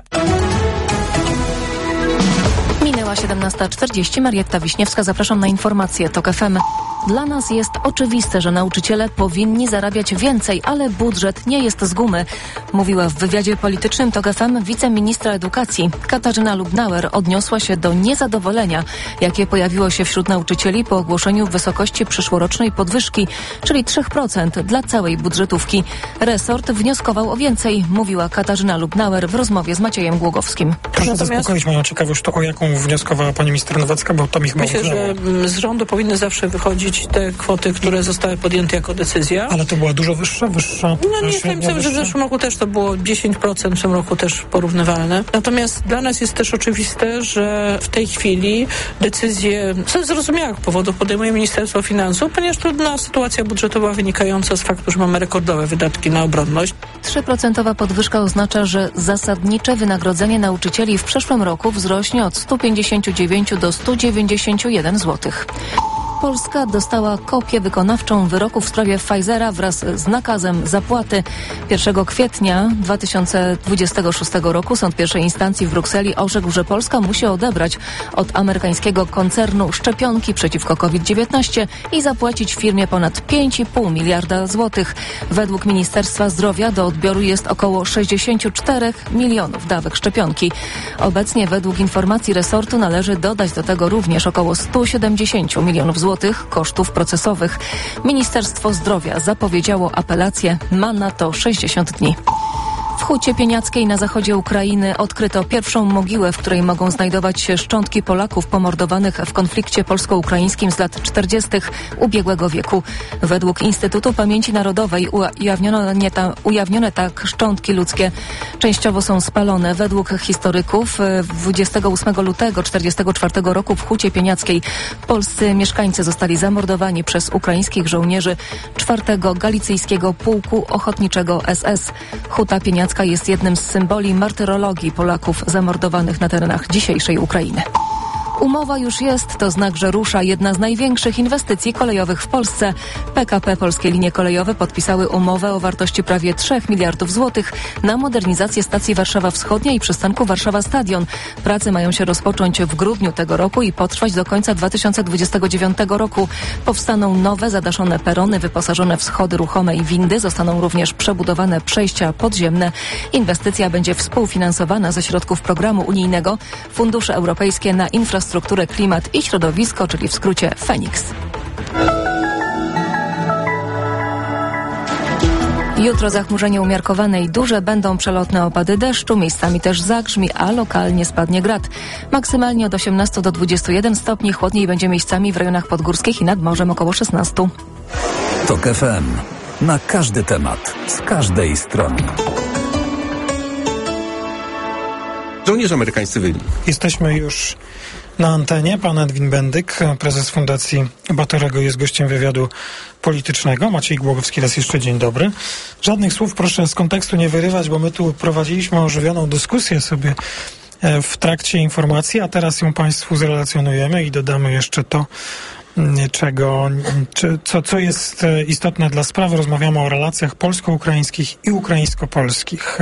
Minęła siedemnasta czterdzieści. Marietta Wiśniewska. Zapraszam na informacje TOK F M. Dla nas jest oczywiste, że nauczyciele powinni zarabiać więcej, ale budżet nie jest z gumy, mówiła w wywiadzie politycznym TOK F M wiceministra edukacji. Katarzyna Lubnauer odniosła się do niezadowolenia, jakie pojawiło się wśród nauczycieli po ogłoszeniu wysokości przyszłorocznej podwyżki, czyli trzy procent dla całej budżetówki. Resort wnioskował o więcej, mówiła Katarzyna Lubnauer w rozmowie z Maciejem Głogowskim. Proszę Natomiast... zaspokoić moją ciekawość, to o jaką wnioskowała pani minister Nowacka, bo to mi chyba Myślę, uznało. że z rządu powinny zawsze wychodzić te kwoty, które zostały podjęte jako decyzja. Ale to była dużo wyższa, wyższa? No nie jestem pewien, że w zeszłym roku też to było dziesięć procent, w tym roku też porównywalne. Natomiast dla nas jest też oczywiste, że w tej chwili decyzje ze zrozumiałych powodów podejmuje Ministerstwo Finansów, ponieważ trudna sytuacja budżetowa wynikająca z faktu, że mamy rekordowe wydatki na obronność. trzy procent podwyżka oznacza, że zasadnicze wynagrodzenie nauczycieli w przyszłym roku wzrośnie od stu pięćdziesięciu dziewięciu do stu dziewięćdziesięciu jeden złotych. Polska dostała kopię wykonawczą wyroku w sprawie Pfizera wraz z nakazem zapłaty. pierwszego kwietnia dwa tysiące dwudziestego szóstego roku sąd pierwszej instancji w Brukseli orzekł, że Polska musi odebrać od amerykańskiego koncernu szczepionki przeciwko COVID dziewiętnaście i zapłacić firmie ponad pięć i pół miliarda złotych. Według Ministerstwa Zdrowia do odbioru jest około sześćdziesiąt cztery milionów dawek szczepionki. Obecnie według informacji resortu należy dodać do tego również około stu siedemdziesięciu milionów złotych kosztów procesowych. Ministerstwo Zdrowia zapowiedziało apelację, ma na to sześćdziesiąt dni. Hucie Pieniackiej na zachodzie Ukrainy odkryto pierwszą mogiłę, w której mogą znajdować się szczątki Polaków pomordowanych w konflikcie polsko-ukraińskim z lat czterdziestych ubiegłego wieku. Według Instytutu Pamięci Narodowej ujawniono nie ta, ujawnione tak szczątki ludzkie częściowo są spalone. Według historyków dwudziestego ósmego lutego tysiąc dziewięćset czterdziestego czwartego roku w Hucie Pieniackiej polscy mieszkańcy zostali zamordowani przez ukraińskich żołnierzy czwartego Galicyjskiego Pułku Ochotniczego S S. Huta Pieniacka jest jednym z symboli martyrologii Polaków zamordowanych na terenach dzisiejszej Ukrainy. Umowa już jest, to znak, że rusza jedna z największych inwestycji kolejowych w Polsce. P K P Polskie Linie Kolejowe podpisały umowę o wartości prawie trzech miliardów złotych na modernizację stacji Warszawa Wschodnia i przystanku Warszawa Stadion. Prace mają się rozpocząć w grudniu tego roku i potrwać do końca dwa tysiące dwudziestego dziewiątego roku. Powstaną nowe zadaszone perony, wyposażone w schody ruchome i windy. Zostaną również przebudowane przejścia podziemne. Inwestycja będzie współfinansowana ze środków programu unijnego Fundusze Europejskie na infrastrukturę Strukturę, klimat i środowisko, czyli w skrócie Feniks. Jutro zachmurzenie umiarkowane i duże, będą przelotne opady deszczu, miejscami też zagrzmi, a lokalnie spadnie grad. Maksymalnie od osiemnastu do dwudziestu jeden stopni, chłodniej będzie miejscami w rejonach podgórskich i nad morzem około szesnastu. Tok F M. Na każdy temat, z każdej strony. Żołnierze amerykańscy wyli. Jesteśmy już na antenie. Pan Edwin Bendyk, prezes Fundacji Batorego, jest gościem wywiadu politycznego. Maciej Głogowski, raz jeszcze dzień dobry. Żadnych słów proszę z kontekstu nie wyrywać, bo my tu prowadziliśmy ożywioną dyskusję sobie w trakcie informacji, a teraz ją Państwu zrelacjonujemy i dodamy jeszcze to, czego, co, co jest istotne dla sprawy. Rozmawiamy o relacjach polsko-ukraińskich i ukraińsko-polskich.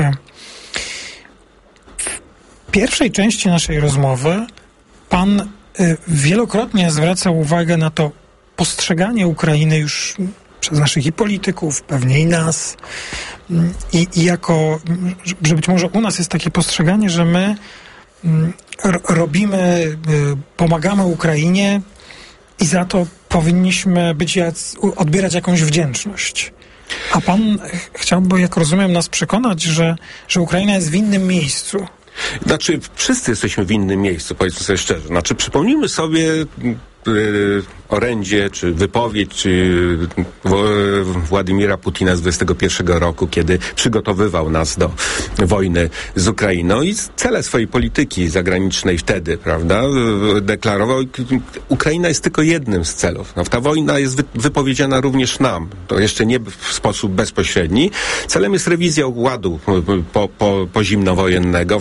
W pierwszej części naszej rozmowy Pan wielokrotnie zwracał uwagę na to postrzeganie Ukrainy już przez naszych i polityków, pewnie i nas, i, i jako, że być może u nas jest takie postrzeganie, że my robimy, pomagamy Ukrainie i za to powinniśmy być, odbierać jakąś wdzięczność. A pan chciałby, jak rozumiem, nas przekonać, że, że Ukraina jest w innym miejscu. Znaczy, wszyscy jesteśmy w innym miejscu, powiedzmy sobie szczerze. Znaczy, przypomnijmy sobie yy, orędzie, czy wypowiedź, czy w, Władimira Putina z dwudziestego pierwszego roku, kiedy przygotowywał nas do wojny z Ukrainą i cele swojej polityki zagranicznej wtedy, prawda, deklarował. Ukraina jest tylko jednym z celów. No, ta wojna jest wy, wypowiedziana również nam. To jeszcze nie w sposób bezpośredni. Celem jest rewizja układu po, po, pozimnowojennego,